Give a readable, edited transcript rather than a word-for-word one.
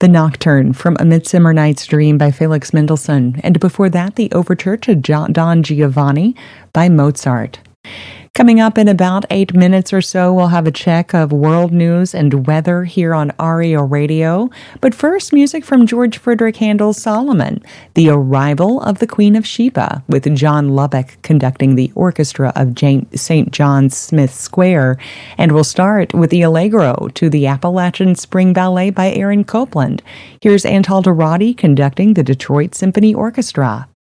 The Nocturne from A Midsummer Night's Dream by Felix Mendelssohn, and before that, the Overture to Don Giovanni by Mozart. Coming up in about 8 minutes or so, we'll have a check of world news and weather here on ARIA Radio. But first, music from George Frederick Handel's Solomon, The Arrival of the Queen of Sheba, with John Lubbock conducting the orchestra of St. John Smith Square. And we'll start with the Allegro to the Appalachian Spring Ballet by Aaron Copland. Here's Antal Dorati conducting the Detroit Symphony Orchestra.